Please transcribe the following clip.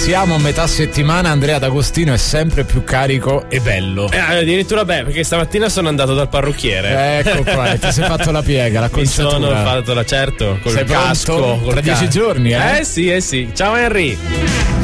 siamo a metà settimana, Andrea D'Agostino è sempre più carico e bello. Addirittura perché stamattina sono andato dal parrucchiere. Ecco qua, ti sei fatto la piega, la conciatura. Mi sono fatto certo, col sei casco. Tra 10 giorni, Eh sì. Ciao Henry.